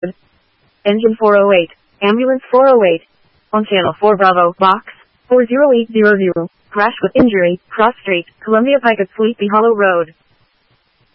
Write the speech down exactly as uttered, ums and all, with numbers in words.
Engine four oh eight. Ambulance four oh eight. On channel four Bravo, box four zero eight zero zero. Crash with injury, cross street, Columbia Pike at Sleepy Hollow Road.